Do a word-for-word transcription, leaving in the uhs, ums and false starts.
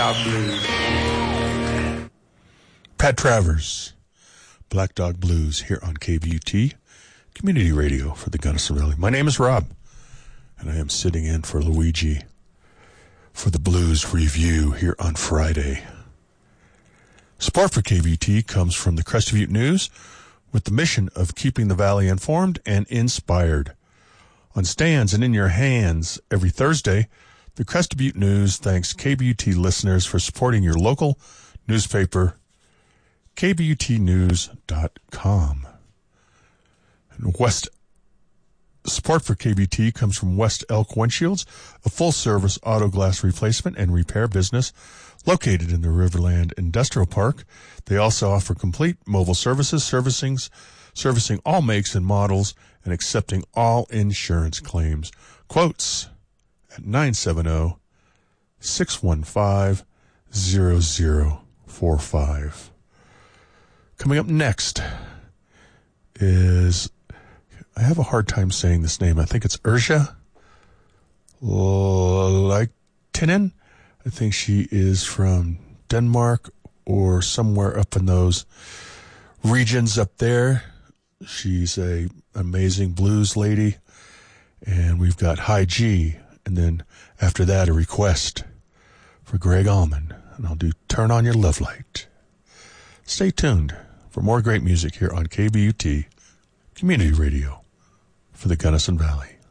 Dog Blues. Pat Travers, Black Dog Blues, here on K B U T, Community Radio for the Gunnison Valley. My name is Rob, and I am sitting in for Luigi for the Blues Review here on Friday. Support for K B U T comes from the Crested Butte News, with the mission of keeping the Valley informed and inspired. On stands and in your hands every Thursday, the Crested Butte News thanks K B U T listeners for supporting your local newspaper, K B U T news dot com. And West support for K B U T comes from West Elk Windshields, a full-service auto glass replacement and repair business located in the Riverland Industrial Park. They also offer complete mobile services, servicing, servicing all makes and models, and accepting all insurance claims. Quotes at nine seven zero, six one five, zero zero four five. Coming up next is, I have a hard time saying this name. I think it's Urja Lehtinen. I think she is from Denmark or somewhere up in those regions up there. She's a amazing blues lady. And we've got High G. And then after that, a request for Greg Allman. And I'll do Turn On Your Love Light. Stay tuned for more great music here on K B U T, Community Radio for the Gunnison Valley.